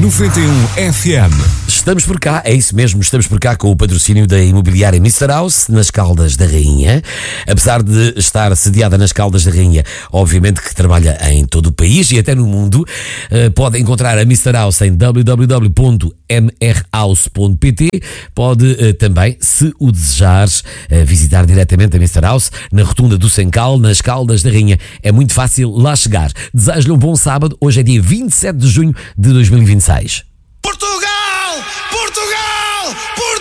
91 FM. Estamos por cá, é isso mesmo, estamos por cá com o patrocínio da imobiliária Mr. House, nas Caldas da Rainha. Apesar de estar sediada nas Caldas da Rainha, obviamente que trabalha em todo o país e até no mundo. Pode encontrar a Mr. House em www.mrhouse.pt. Pode também, se o desejares, visitar diretamente a Mr. House na Rotunda do Sencal, nas Caldas da Rainha. É muito fácil lá chegar. Desejo-lhe um bom sábado. Hoje é dia 27 de junho de 2026. Portugal! Portugal! Portugal!